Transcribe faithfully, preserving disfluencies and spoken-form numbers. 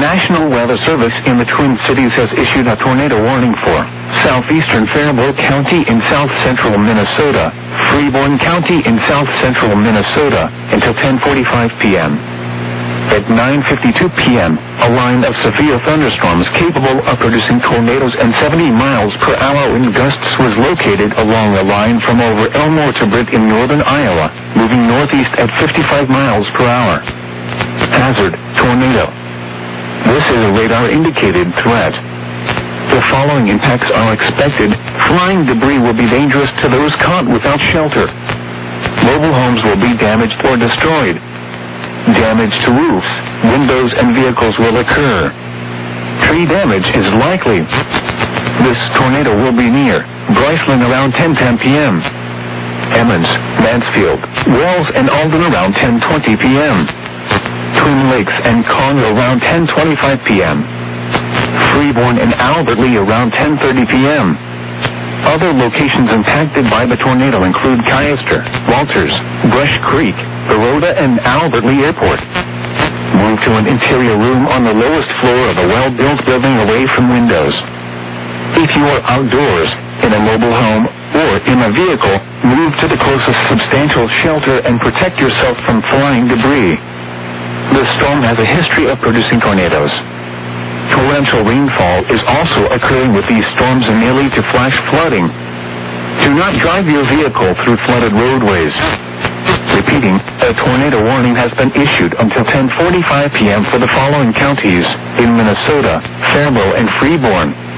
National Weather Service in the Twin Cities has issued a tornado warning for southeastern Faribault County in south-central Minnesota, Freeborn County in south-central Minnesota, until ten forty-five p.m. At nine fifty-two p.m., a line of severe thunderstorms capable of producing tornadoes and seventy miles per hour wind gusts was located along a line from over Elmore to Britt in northern Iowa, moving northeast at fifty-five miles per hour. Hazard: tornado. This is a radar-indicated threat. The following impacts are expected. Flying debris will be dangerous to those caught without shelter. Mobile homes will be damaged or destroyed. Damage to roofs, windows, and vehicles will occur. Tree damage is likely. This tornado will be near Bryceland around ten ten p.m. Emmons, Mansfield, Wells, and Alden around ten twenty p.m. Twin Lakes and Conroe around ten twenty-five p.m. Freeborn and Albert Lea around ten thirty p.m. Other locations impacted by the tornado include Cayster, Walters, Brush Creek, Baroda, and Albert Lea Airport. Move to an interior room on the lowest floor of a well-built building away from windows. If you are outdoors, in a mobile home, or in a vehicle, move to the closest substantial shelter and protect yourself from flying debris. The storm has a history of producing tornadoes. Torrential rainfall is also occurring with these storms nearly to flash flooding. Do not drive your vehicle through flooded roadways. Repeating, a tornado warning has been issued until ten forty-five p.m. for the following counties in Minnesota: Faribault and Freeborn.